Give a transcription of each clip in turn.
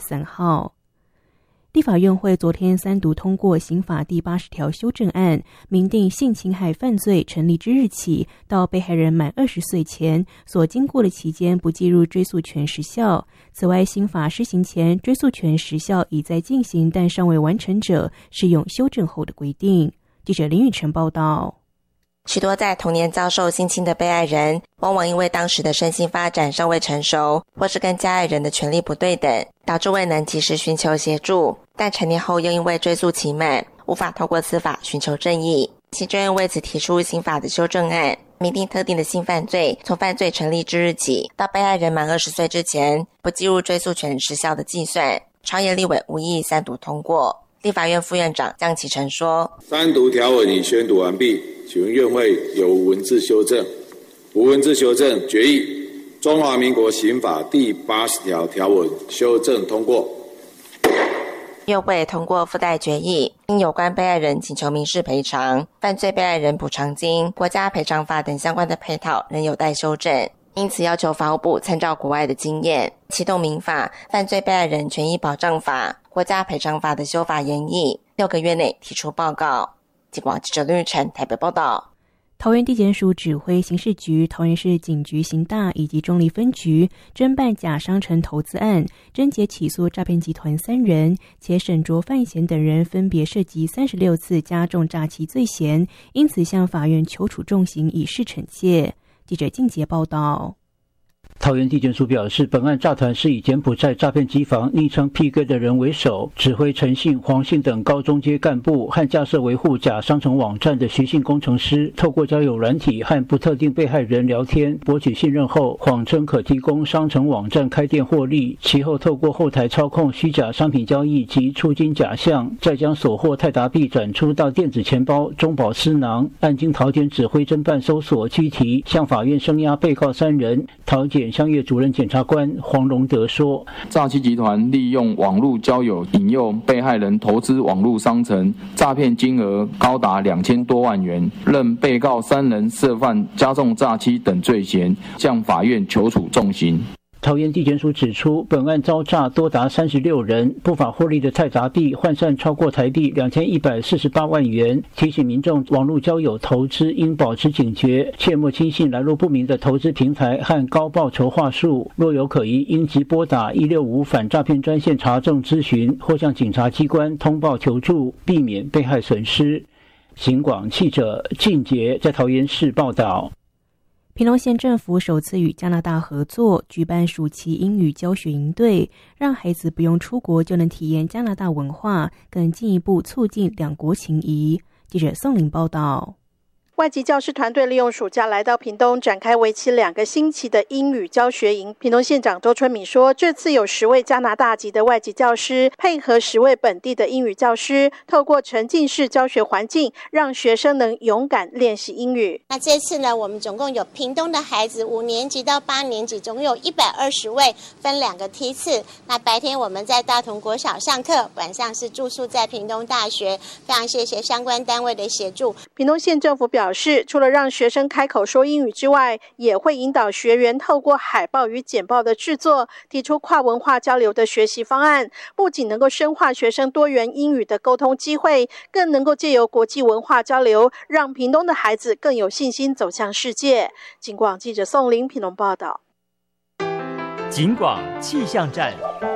23号。立法院会昨天3读通过刑法第80条修正案，明定性侵害犯罪成立之日起到被害人满20岁前所经过的期间不计入追诉权时效。此外，刑法施行前追诉权时效已在进行但尚未完成者适用修正后的规定。记者林宇晨报道。 许多在童年遭受性侵的被害人，往往因为当时的身心发展尚未成熟，或是跟加害人的权利不对等，导致未能及时寻求协助，但成年后又因为追诉期满，无法透过司法寻求正义。行政院为此提出刑法的修正案，明定特定的性犯罪从犯罪成立之日起到被害人满20岁之前，不计入追诉权时效的计算。朝野立委无异议3读通过。立法院副院长江启臣说 ，3读条文已宣读完毕，请问院会有无文字修正？无文字修正，决议中华民国刑法第80条条文修正通过。 院会通过附带决议，因有关被害人请求民事赔偿、犯罪被害人补偿金、国家赔偿法等相关的配套仍有待修正，因此要求法务部参照国外的经验，启动民法、犯罪被害人权益保障法、国家赔偿法的修法研议，6个月内提出报告。警广记者林宇晨台北报道。 桃园地检署指挥刑事局、桃园市警局刑大以及中坜分局侦办假商城投资案，侦结起诉诈骗集团3人，且沈卓、范闲等人分别涉及36次加重诈欺罪嫌，因此向法院求处重刑以示惩戒。记者靳杰报道。 桃园地检署表示，本案诈团是以柬埔寨诈骗机房昵称 P 哥的人为首，指挥陈姓、黄姓等高中阶干部和架设维护假商城网站的学信工程师，透过交友软体和不特定被害人聊天，博取信任后，谎称可提供商城网站开店获利，其后透过后台操控虚假商品交易及出金假象，再将所获泰达币转出到电子钱包、中饱私囊。案经桃检指挥侦办搜索拘提，向法院声押被告3人。桃检香业主任检察官黄荣德说， 诈欺集团利用网络交友引诱被害人投资网络商城，诈骗金额高达2000多万元，任被告3人涉犯加重诈欺等罪嫌，向法院求处重刑。 桃园地检署指出，本案遭诈多达36人，不法获利的泰达币换算超过台币2148万元。提醒民众，网络交友投资应保持警觉，切莫轻信来路不明的投资平台和高报酬话术。若有可疑，应即拨打165反诈骗专线查证咨询，或向警察机关通报求助，避免被害损失。警广记者靳杰在桃园市报道。 屏东县政府首次与加拿大合作举办暑期英语教学营队，让孩子不用出国就能体验加拿大文化，更进一步促进两国情谊。记者宋玲报道。 外籍教师团队利用暑假来到屏东，展开为期2个星期的英语教学营。屏东县长周春米说，这次有10位加拿大籍的外籍教师配合10位本地的英语教师，透过沉浸式教学环境，让学生能勇敢练习英语。 那这次呢，我们总共有屏东的孩子5年级到8年级，总共有120位，分2个梯次。那白天我们在大同国小上课，晚上是住宿在屏东大学。非常谢谢相关单位的协助。 屏东县政府表示，除了让学生开口说英语之外，也会引导学员透过海报与简报的制作，提出跨文化交流的学习方案，不仅能够深化学生多元英语的沟通机会，更能够借由国际文化交流，让屏东的孩子更有信心走向世界。警广记者宋玲屏东报道。 警广气象站。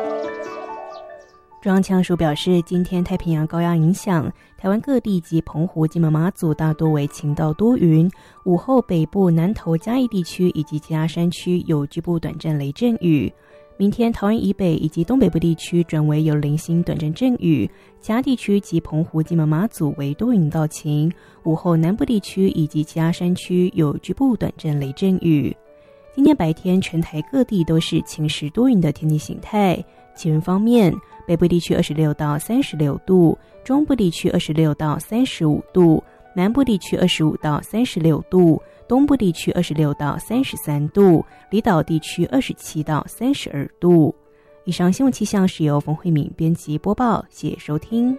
中央气象署表示，今天太平洋高压影响台湾各地及澎湖、金门、马祖大多为晴到多云，午后北部、南投、嘉义地区以及其他山区有局部短暂雷阵雨。明天桃园以北以及东北部地区转为有零星短暂阵雨，其他地区及澎湖、金门、马祖为多云到晴，午后南部地区以及其他山区有局部短暂雷阵雨。今天白天全台各地都是晴时多云的天气形态。气温方面，北部地区26到36度，中部地区26到35度，南部地区25到36度，东部地区26到33度，离岛地区27到32度。以上新闻气象是由冯慧敏编辑播报，谢谢收听。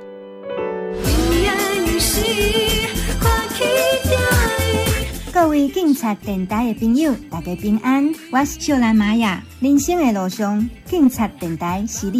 各位警察电台的朋友，大家平安，我是秀兰玛雅。人生的路上，警察电台是你